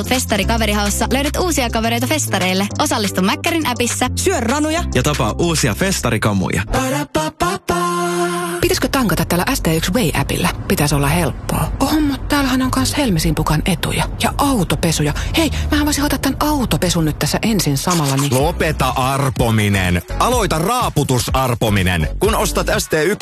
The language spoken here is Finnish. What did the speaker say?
Festari Kaverihaussa löydät uusia kavereita festareille. Osallistu Mäkkärin appissa. Syö ranuja ja tapaa uusia festarikamuja. Pitäisikö tankata tällä ST1 Way-appillä? Pitäisi olla helppoa. Mutta täällähän on kans Helmesinpukan etuja. Ja autopesuja. Hei, mähän voisin hoitaa tän autopesun nyt tässä ensin samalla, niin... Lopeta arpominen. Aloita raaputusarpominen. Kun ostat ST1